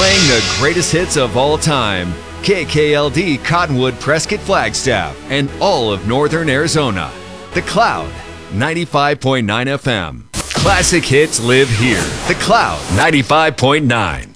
Playing the greatest hits of all time. KKLD Cottonwood Prescott Flagstaff and all of Northern Arizona. The Cloud, 95.9 FM. Classic hits live here. The Cloud, 95.9.